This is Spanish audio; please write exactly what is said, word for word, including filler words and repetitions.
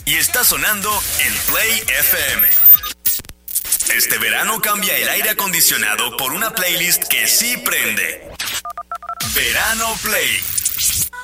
y está sonando en Play F M. Este verano cambia el aire acondicionado por una playlist que sí prende. Verano Play.